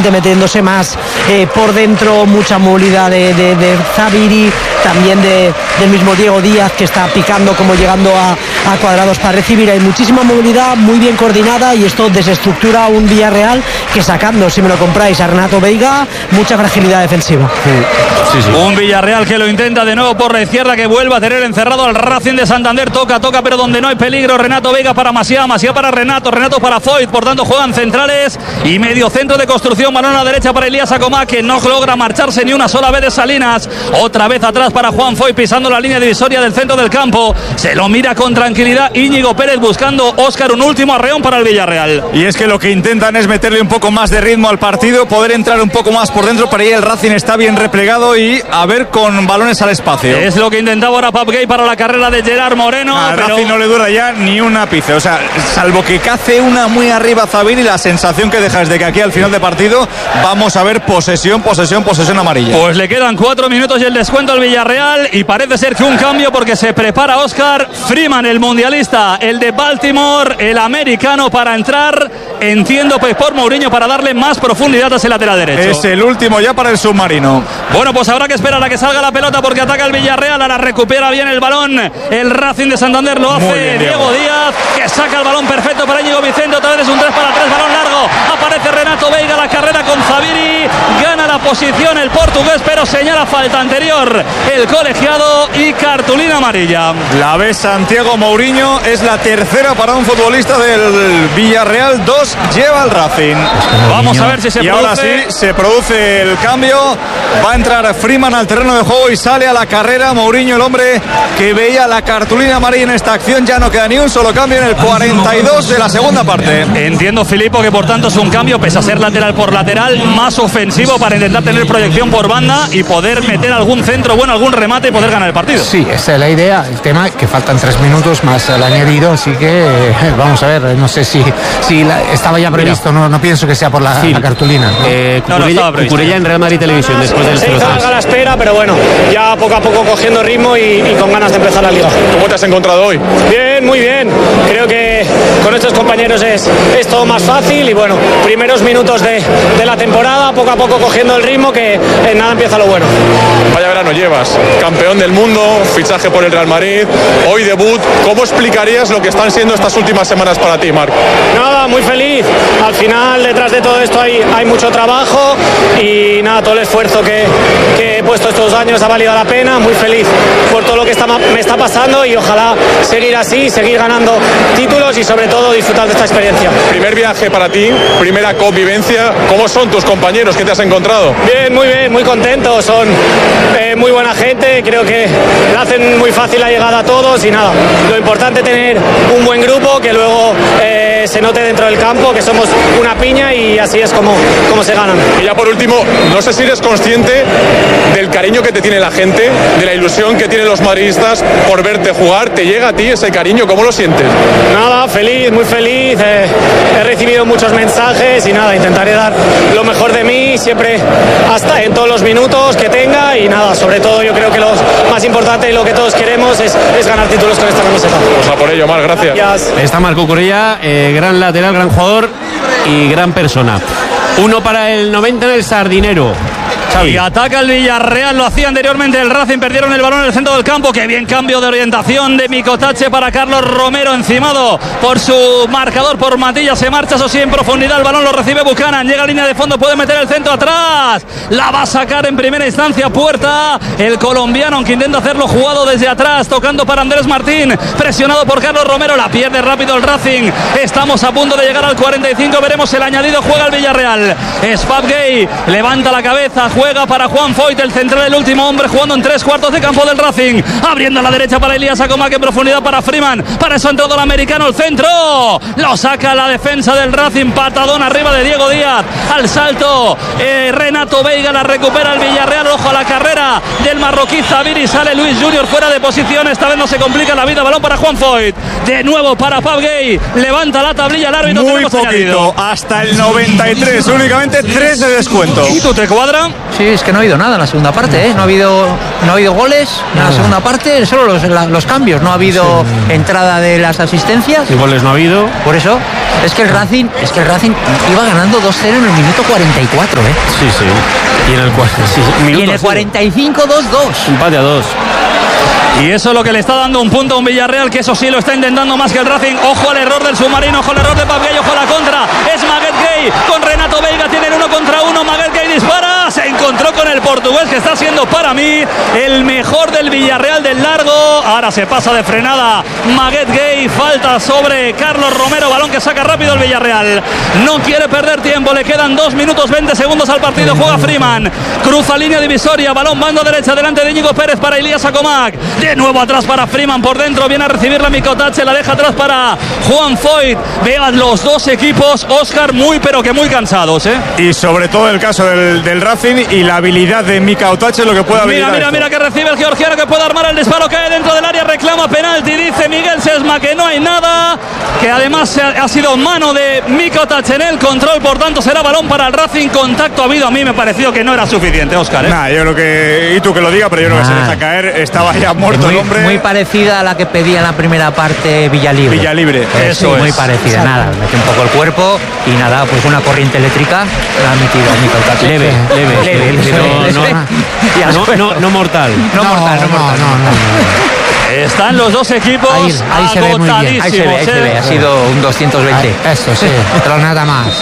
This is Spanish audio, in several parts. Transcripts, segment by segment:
lógicamente metiéndose más por dentro, mucha movilidad de Zaviri, también del mismo Diego Díaz, que está picando como llegando a cuadrados para recibir. Hay muchísima movilidad, muy bien coordinada, y esto desestructura un Villarreal que, sacando, si me lo compráis, a Renato Veiga, mucha fragilidad defensiva. Sí. Un Villarreal que lo intenta de nuevo por la izquierda, que vuelve a tener encerrado al Racing de Santander. Toca, pero donde no hay peligro. Renato Veiga para Maciá para Renato para Foyt. Por tanto, juegan centrales y medio centro de construcción. Balón a la derecha para Elías Acomá, que no logra marcharse ni una sola vez de Salinas. Otra vez atrás para Juan Foyt, pisando la línea divisoria del centro del campo. Se lo mira con tranquilidad Íñigo Pérez, buscando Óscar un último arreón para el Villarreal. Y es que lo que intentan es meterle un poco más de ritmo al partido, poder entrar un poco más por dentro, pero ahí el Racing está bien replegado y a ver con balones al espacio. Es lo que intentaba ahora Pap Gay para la carrera de Gerard Moreno. Al Racing no le dura ya ni un ápice, o sea, salvo que cace una muy arriba Zaviri, la sensación que deja es de que aquí al final de partido vamos a ver posesión amarilla. Pues le quedan 4 minutos y el descuento al Villarreal, y parece ser que un cambio, porque se prepara Oscar Freeman, el mundialista, el de Baltimore, el americano, para entrar, entiendo, pues por Mourinho, para darle más profundidad a ese lateral derecho. Es el último ya para el submarino. Bueno, pues habrá que esperar a que salga la pelota, porque ataca el Villarreal. Ahora recupera bien el balón el Racing de Santander, lo hace bien, Diego Díaz, que saca el balón perfecto para Íñigo Vicente. Otra vez es un 3 para 3, balón largo, aparece Renato Veiga, la carrera con Zaviri, gana la posición el portugués, pero señala falta anterior el colegiado y cartulina amarilla. La ve Santiago Mourinho, es la tercera para un futbolista del Villarreal, 2 lleva el Racing. Vamos a ver si se produce. Ahora sí, se produce el cambio, va a entrar Freeman al terreno de juego y sale a la carrera Mourinho, el hombre que veía la cartulina amarilla en esta acción. Ya no queda ni un solo cambio en el 42 de la segunda parte. Entiendo, Filipo, que por tanto es un cambio, pese a ser lateral por lateral, más ofensivo, para intentar tener proyección por banda y poder meter algún centro bueno, algún remate y poder ganar el partido. Sí, esa es la idea. El tema que faltan 3 minutos más el añadido, así que vamos a ver, no sé si estaba ya previsto. No pienso que sea por la cartulina. Cucurella en Real Madrid Televisión después del 0-3. A la espera, pero bueno, ya poco a poco cogiendo ritmo y con ganas de empezar la liga. ¿Cómo te has encontrado hoy? Bien, muy bien. Creo que con estos compañeros es todo más fácil, y bueno, primeros minutos de la temporada, poco a poco cogiendo el ritmo, que en nada empieza lo bueno. Vaya verano llevas, campeón del mundo, fichaje por el Real Madrid, hoy debut. ¿Cómo explicarías lo que están siendo estas últimas semanas para ti, Marc? Nada, muy feliz. Al final, detrás de todo esto hay mucho trabajo, y nada, todo el esfuerzo que he puesto estos años ha valido la pena. Muy feliz por todo lo que me está pasando, y ojalá seguir así, seguir ganando títulos y sobre todo disfrutar de esta experiencia. Primer viaje para ti, primera convivencia. ¿Cómo son tus compañeros? ¿Qué te has encontrado? Bien, muy contentos. Son muy buena gente, creo que le hacen muy fácil la llegada a todos, y nada, lo importante es tener un buen grupo, que luego se note dentro del campo que somos una piña, y así es como se ganan. Y ya por último, no sé si eres consciente del cariño que te tiene la gente, de la ilusión que tienen los madridistas por verte jugar. ¿Te llega a ti ese cariño? ¿Cómo lo sientes? Nada, feliz, muy feliz. He recibido muchos mensajes, y nada, intentaré dar lo mejor de mí siempre, hasta en todos los minutos que tenga, y nada, sobre todo yo creo que lo más importante y lo que todos queremos es ganar títulos con esta camiseta. Pues a por ello, Marc, gracias. Está Marc Cucurella, gran lateral, gran jugador y gran persona. 1 para el 90 en el Sardinero. Xavi. Y ataca el Villarreal, lo hacía anteriormente el Racing, perdieron el balón en el centro del campo. Qué bien cambio de orientación de Micotache para Carlos Romero, encimado por su marcador, por Matilla. Se marcha, eso sí, en profundidad, el balón lo recibe Buchanan, llega a línea de fondo, puede meter el centro atrás, la va a sacar en primera instancia Puerta, el colombiano, aunque intenta hacerlo jugado desde atrás, tocando para Andrés Martín, presionado por Carlos Romero, la pierde rápido el Racing. Estamos a punto de llegar al 45, veremos el añadido, juega el Villarreal. Spap Gay levanta la cabeza, juega para Juan Foyt, el central, el último hombre, jugando en 3/4 de campo del Racing, abriendo a la derecha para Elías Acomá, en profundidad para Freeman, para eso ha entrado el americano, el centro, lo saca la defensa del Racing, patadón arriba de Diego Díaz, al salto Renato Veiga, la recupera el Villarreal, ojo a la carrera del marroquí Zaviri, sale Luis Junior fuera de posición, esta vez no se complica la vida, balón para Juan Foyt, de nuevo para Pau Gay, levanta la tablilla el árbitro, muy poquito, hasta el 93, únicamente 3 de descuento. ¿Y tú te cuadra? sí, es que no ha habido nada en la segunda parte, ¿eh? No ha habido goles en la segunda parte, solo los cambios, no ha habido entrada de las asistencias. Y goles no ha habido. Por eso, es que el Racing iba ganando 2-0 en el minuto 44, ¿eh? Sí. Y en el 45, 2-2. Empate a 2. Y eso es lo que le está dando un punto a un Villarreal, que eso sí lo está intentando más que el Racing. Ojo al error del submarino, ojo al error de Pep Gay, ojo a la contra. Es Maguette Gay con Renato Veiga, tienen 1 contra 1. Maguette Gay dispara, se encontró con el portugués, que está siendo para mí el mejor del Villarreal del largo. Ahora se pasa de frenada Maguette Gay, falta sobre Carlos Romero, balón que saca rápido el Villarreal. No quiere perder tiempo, le quedan 2 minutos 20 segundos al partido. Juega Freeman, cruza línea divisoria, balón banda derecha delante de Íñigo Pérez para Ilías Acomac. De nuevo atrás para Freeman, por dentro viene a recibirla Micotache, la deja atrás para Juan Foyt. Vean los dos equipos, Óscar, muy pero que muy cansados, ¿eh? Y sobre todo el caso del Racing y la habilidad de Micotache, lo que puede habilitar. Mira que recibe el georgiano, que puede armar el disparo, cae dentro del área, reclama penalti, dice Miguel Sesma que no hay nada, que además ha sido mano de Micotache en el control, por tanto será balón para el Racing. Contacto ha habido, a mí me pareció que no era suficiente, Óscar, ¿eh? Yo creo que, y tú que lo digas, pero yo creo que se deja caer, estaba ya muerto el hombre. Muy parecida a la que pedía en la primera parte Villalibre. Eso sí, muy es. parecida. Nada, mete un poco el cuerpo y nada, pues una corriente eléctrica la ha metido Micotache. Leve. No mortal. No mortal. Están los dos equipos ahí se ve muy bien. Ahí se ve. Ha sido un 220. Eso sí, pero nada más.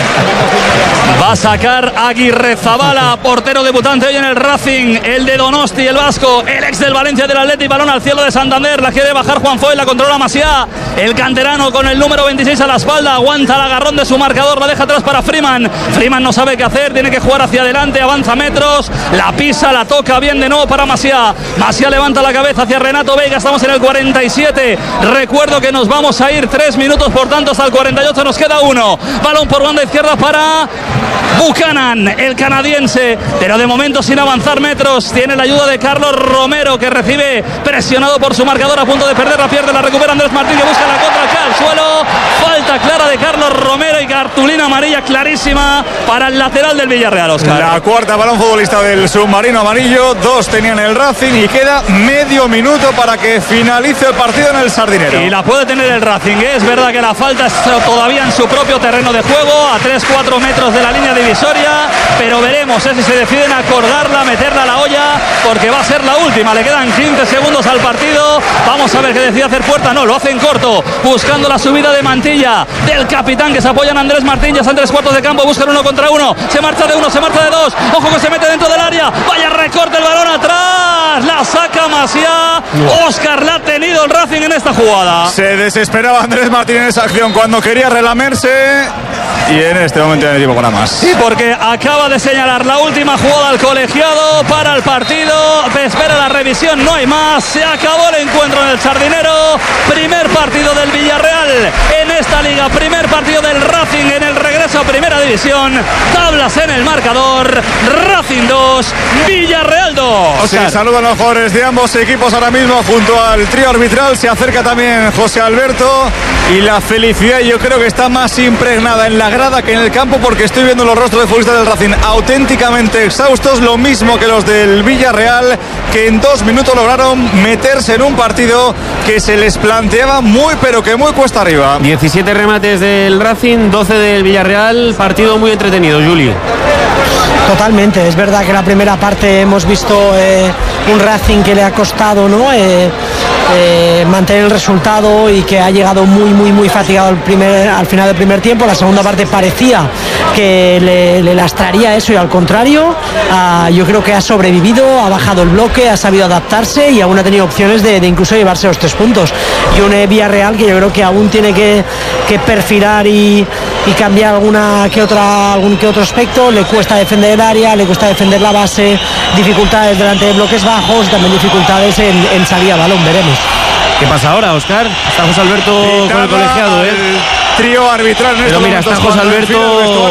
Va a sacar Aguirrezabala, portero debutante hoy en el Racing, el de Donosti, el vasco, el ex del Valencia del Atleti, balón al cielo de Santander, la quiere bajar Juan Foyt, la controla Maciá, el canterano con el número 26 a la espalda, aguanta el agarrón de su marcador, la deja atrás para Freeman. Freeman no sabe qué hacer, tiene que jugar hacia adelante, avanza metros, la pisa, la toca bien de nuevo para Maciá. Maciá levanta la cabeza hacia Renato Veiga, estamos en el 47. Recuerdo que nos vamos a ir 3 minutos, por tanto hasta el 48 nos queda 1. Balón por banda izquierda para Buchanan, el canadiense, pero de momento sin avanzar metros. Tiene la ayuda de Carlos Romero, que recibe presionado por su marcador, a punto de perder, la pierde, la recupera Andrés Martín, que busca la contra, cae al suelo. Falta clara de Carlos Romero y cartulina amarilla clarísima para el lateral del Villarreal, Óscar. La cuarta, balón futbolista del submarino amarillo. 2 tenían el Racing y queda medio minuto para que finalice el partido en el Sardinero. Y la puede tener el Racing, ¿eh? Es verdad que la falta es todavía en su propio terreno de juego, a 3-4 metros de la línea divisoria, pero veremos si se deciden acordarla, meterla a la olla, porque va a ser la última. Le quedan 15 segundos al partido. Vamos a ver qué decide hacer Puerta. No, lo hacen corto, buscando la subida de Mantilla, del capitán, que se apoya en Andrés Martín. Ya están 3 cuartos de campo, buscan 1 contra 1, se marcha de 1, se marcha de 2, ojo que se mete dentro del área, vaya recorte, el balón atrás, la saca Maciá. Óscar, la ha tenido el Racing en esta jugada. Se desesperaba Andrés Martín en esa acción cuando quería relamerse, y en este momento no hay tiempo para más. Sí, porque acaba de señalar la última jugada al colegiado para el partido. Espera la revisión, no hay más. Se acabó el encuentro en el Sardinero. Primer partido del Villarreal en esta liga. Primer partido del Racing en el regreso a Primera División. Tablas en el marcador. Racing 2, Villarreal 2. Se saludan los jugadores de ambos equipos ahora mismo junto al trío arbitral. Se acerca también José Alberto, y la felicidad yo creo que está más impregnada en la grada que en el campo, porque estoy viendo los rostros de futbolistas del Racing auténticamente exhaustos, lo mismo que los del Villarreal, que en 2 minutos lograron meterse en un partido que se les planteaba muy pero que muy cuesta arriba. 17 remates del Racing, 12 del Villarreal, partido muy entretenido, Juli. Totalmente, es verdad que la primera parte hemos visto un Racing que le ha costado, ¿no? Mantener el resultado, y que ha llegado muy fatigado al final del primer tiempo. La segunda parte parecía que le lastraría eso, y al contrario, yo creo que ha sobrevivido, ha bajado el bloque, ha sabido adaptarse y aún ha tenido opciones de incluso llevarse los 3 puntos. Y un Villarreal que yo creo que aún tiene que perfilar y cambiar algún que otro aspecto. Le cuesta defender el área, le cuesta defender la base, dificultades delante de bloques bajos, también dificultades en salida a balón. Veremos qué pasa ahora, Óscar. Está José Alberto con el colegiado, trío arbitral en pero mira, está José Alberto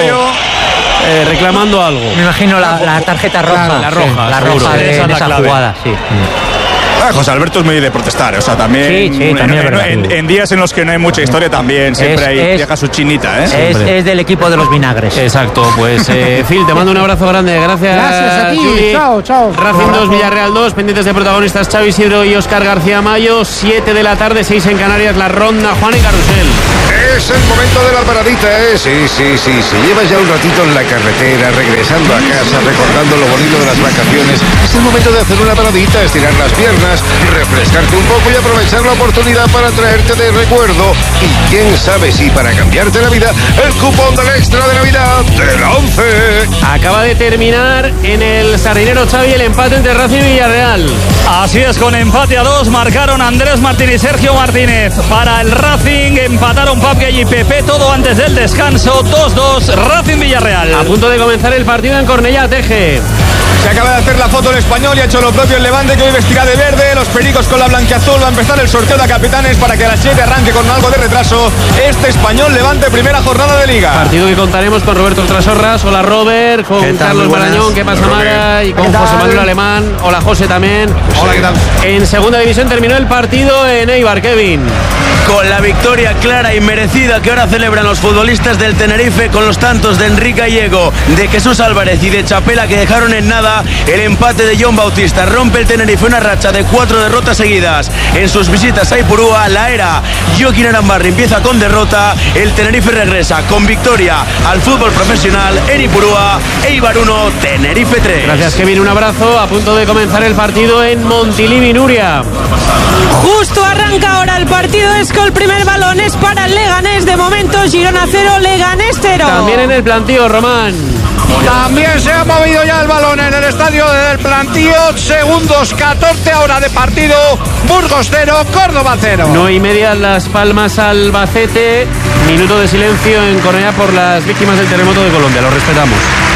reclamando algo. Me imagino la tarjeta roja. La roja de esa jugada, sí. José Alberto es muy de protestar, o sea, también, Sí, también en días en los que no hay mucha historia también siempre deja su chinita, es del equipo de los vinagres. Exacto, pues Phil, te mando un abrazo grande. Gracias a ti. Juli. Chao. Racing 2, Villarreal 2, pendientes de protagonistas Xavi Isidro y Óscar García Mayo. 7 de la tarde, 6 en Canarias, la ronda Juan y Carrusel. Es el momento de la paradita, ¿eh? Sí. Si llevas ya un ratito en la carretera, regresando a casa, recordando lo bonito de las vacaciones, es el momento de hacer una paradita, estirar las piernas, refrescarte un poco y aprovechar la oportunidad para traerte de recuerdo. Y quién sabe si para cambiarte la vida, el cupón del extra de Navidad de la 11. Acaba de terminar en el Sardinero, Xavi, el empate entre Racing y Villarreal. Así es, con empate a 2 marcaron Andrés Martín y Sergio Martínez. Para el Racing empataron Papgay y Pepe, todo antes del descanso. 2-2, Racing Villarreal. A punto de comenzar el partido en Cornellá, Teje. Se acaba de hacer la foto el Español y ha hecho lo propio el Levante, que hoy vestirá de verde. Los pericos con la blanquiazul. Va a empezar el sorteo de capitanes para que a las 7 arranque con algo de retraso este Español Levante, primera jornada de Liga. Partido que contaremos con Roberto Trasorras. Hola Robert, con Carlos Marañón, ¿qué pasa Mara? Y con José Manuel Alemán. Hola José también. Hola, ¿qué tal? En segunda división terminó el partido en Eibar, Kevin. Con la victoria clara y merecida que ahora celebran los futbolistas del Tenerife, con los tantos de Enrique Gallego, de Jesús Álvarez y de Chapela, que dejaron en nada el empate de John Bautista. Rompe el Tenerife una racha de 4 derrotas seguidas en sus visitas a Ipurúa. La era Joaquín Arambarri empieza con derrota. El Tenerife regresa con victoria al fútbol profesional en Ipurúa. Eibar 1, Tenerife 3. Gracias, Kevin, un abrazo. A punto de comenzar el partido en Montilivi, Nuria. Justo arranca ahora el partido. Es que el primer balón es para el Leganés. De momento Girona 0, Leganés 0. También en el plantío, Román. También se ha movido ya el balón en el estadio del plantío. Segundos 14 ahora de partido. Burgos 0, Córdoba 0. 9:30 Las Palmas, Albacete. Minuto de silencio en Cornellá por las víctimas del terremoto de Colombia. Lo respetamos.